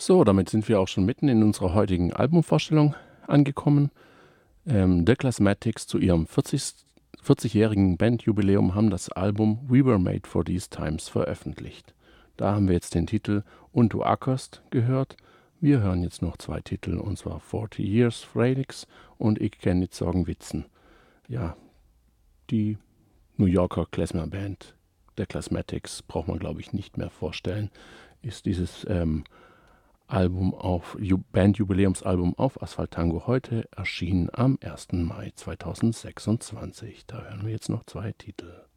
So, damit sind wir auch schon mitten in unserer heutigen Albumvorstellung angekommen. The Classmatics zu ihrem 40-jährigen Bandjubiläum haben das Album We Were Made for These Times veröffentlicht. Da haben wir jetzt den Titel Und du ackerst gehört. Wir hören jetzt noch zwei Titel, und zwar 40 Years Frelix und Ich kenn nicht sagen Witzen. Ja, die New Yorker Klezmer-Band The Classmatics braucht man, glaube ich, nicht mehr vorstellen. Ist dieses Bandjubiläumsalbum auf Asphalt Tango heute erschienen am 1. Mai 2026. Da hören wir jetzt noch zwei Titel.